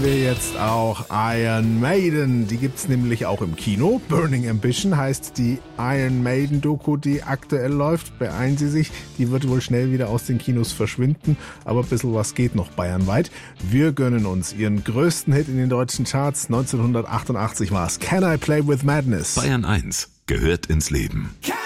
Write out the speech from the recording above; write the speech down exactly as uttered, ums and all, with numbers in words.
Wir jetzt auch Iron Maiden, die gibt's nämlich auch im Kino. Burning Ambition heißt die Iron Maiden Doku, die aktuell läuft. Beeilen Sie sich, die wird wohl schnell wieder aus den Kinos verschwinden, aber ein bisschen was geht noch bayernweit. Wir gönnen uns ihren größten Hit in den deutschen Charts. neunzehnhundertachtundachtzig war's. Can I Play with Madness? Bayern eins gehört ins Leben.